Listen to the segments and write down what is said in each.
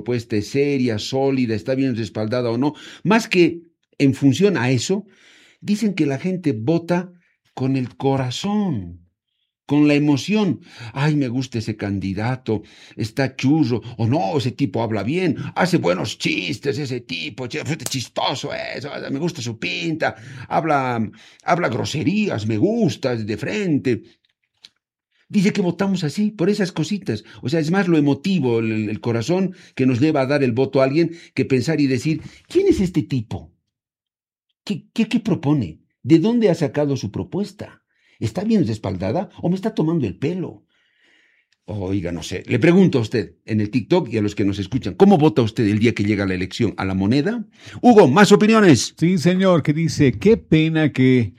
propuesta es seria, sólida, está bien respaldada o no, más que en función a eso, dicen que la gente vota con el corazón, con la emoción. Ay, me gusta ese candidato, está churro, o no, ese tipo habla bien, hace buenos chistes, ese tipo, chistoso eso, me gusta su pinta, habla groserías, me gusta, de frente. Dice que votamos así, por esas cositas. O sea, es más lo emotivo, el corazón que nos lleva a dar el voto a alguien que pensar y decir, ¿quién es este tipo? ¿Qué propone? ¿De dónde ha sacado su propuesta? ¿Está bien respaldada o me está tomando el pelo? Oiga, no sé. Le pregunto a usted en el TikTok y a los que nos escuchan, ¿cómo vota usted el día que llega la elección? ¿A la moneda? Hugo, más opiniones. Sí, señor, que dice, qué pena que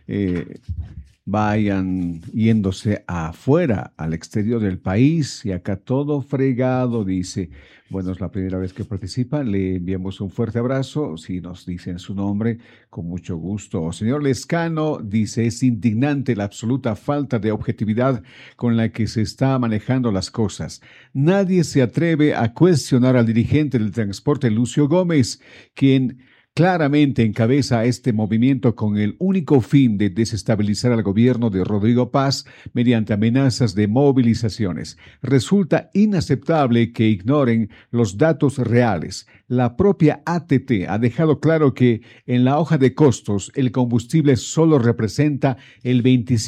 vayan yéndose afuera, al exterior del país, y acá todo fregado, dice. Bueno, es la primera vez que participa, le enviamos un fuerte abrazo, si nos dicen su nombre, con mucho gusto. Señor Lescano dice, es indignante la absoluta falta de objetividad con la que se está manejando las cosas. Nadie se atreve a cuestionar al dirigente del transporte, Lucio Gómez, quien claramente encabeza este movimiento con el único fin de desestabilizar al gobierno de Rodrigo Paz mediante amenazas de movilizaciones. Resulta inaceptable que ignoren los datos reales. La propia ATT ha dejado claro que en la hoja de costos el combustible solo representa el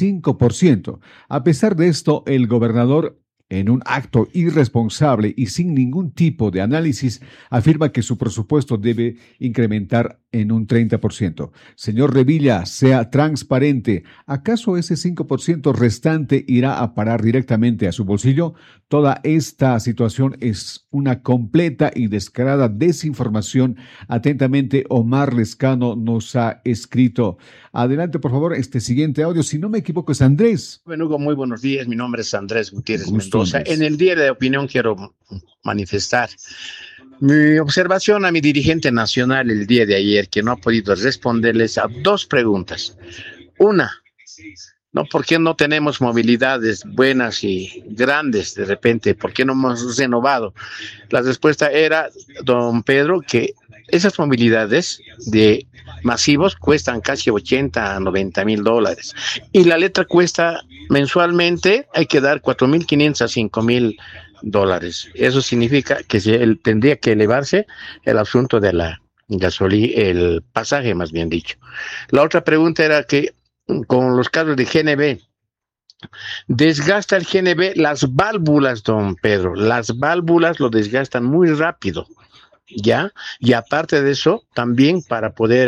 25%. A pesar de esto, el gobernador, en un acto irresponsable y sin ningún tipo de análisis, afirma que su presupuesto debe incrementar en un 30%. Señor Revilla, sea transparente. ¿Acaso ese 5% restante irá a parar directamente a su bolsillo? Toda esta situación es una completa y descarada desinformación. Atentamente, Omar Lescano nos ha escrito. Adelante, por favor, este siguiente audio. Si no me equivoco, es Andrés. Bueno, Hugo, muy buenos días. Mi nombre es Andrés Gutiérrez Mendoza. En el día de opinión quiero manifestar mi observación a mi dirigente nacional el día de ayer, que no ha podido responderles a dos preguntas. Una, ¿no? ¿Por qué no tenemos movilidades buenas y grandes de repente? ¿Por qué no hemos renovado? La respuesta era, don Pedro, que esas movilidades de masivos cuestan casi 80 a 90 mil dólares. Y la letra cuesta mensualmente, hay que dar 4.500 a 5.000 dólares. Eso significa que tendría que elevarse el asunto de la gasolina, el pasaje más bien dicho. La otra pregunta era que con los carros de GNV, desgasta el GNV las válvulas, don Pedro, las válvulas lo desgastan muy rápido. ¿Ya? Y aparte de eso, también para poder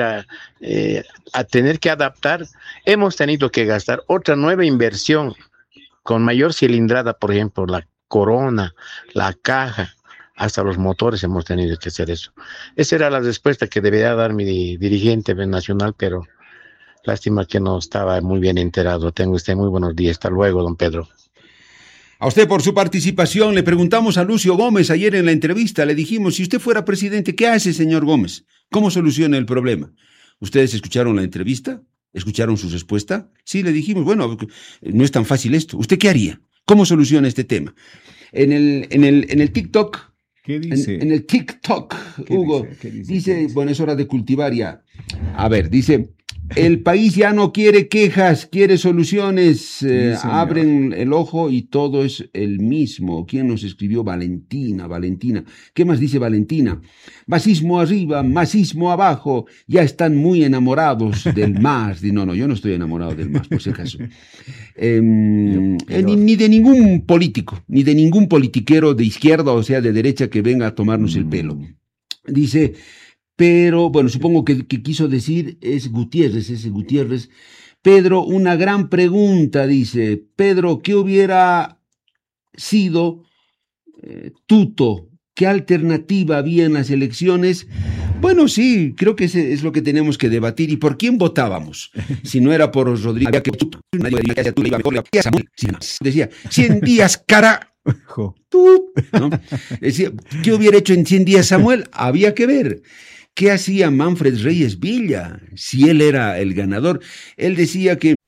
a tener que adaptar, hemos tenido que gastar otra nueva inversión con mayor cilindrada, por ejemplo, la corona, la caja, hasta los motores hemos tenido que hacer eso. Esa era la respuesta que debería dar mi dirigente nacional, pero lástima que no estaba muy bien enterado. Tenga usted muy buenos días. Hasta luego, don Pedro. A usted por su participación. Le preguntamos a Lucio Gómez ayer en la entrevista. Le dijimos, si usted fuera presidente, ¿qué hace, señor Gómez? ¿Cómo soluciona el problema? ¿Ustedes escucharon la entrevista? ¿Escucharon su respuesta? Sí, le dijimos, bueno, no es tan fácil esto. ¿Usted qué haría? ¿Cómo soluciona este tema? En el TikTok, ¿qué dice? En el TikTok, Hugo, dice, bueno, es hora de cultivar ya. A ver, dice, el país ya no quiere quejas, quiere soluciones. Sí, abren el ojo y todo es el mismo. ¿Quién nos escribió? Valentina. ¿Qué más dice Valentina? Masismo arriba, masismo abajo. Ya están muy enamorados del MAS. No, yo no estoy enamorado del MAS, por si acaso. Ni de ningún político, ni de ningún politiquero de izquierda, o sea, de derecha, que venga a tomarnos el pelo. Dice... Pero, bueno, supongo que quiso decir ese Gutiérrez. Pedro, una gran pregunta, dice. Pedro, ¿qué hubiera sido Tuto? ¿Qué alternativa había en las elecciones? Bueno, sí, creo que ese es lo que tenemos que debatir. ¿Y por quién votábamos? Si no era por Rodrigo, decía, 100 días, cara. ¿No? Decía, ¿qué hubiera hecho en 100 días Samuel? Había que ver. ¿Qué hacía Manfred Reyes Villa si él era el ganador? Él decía que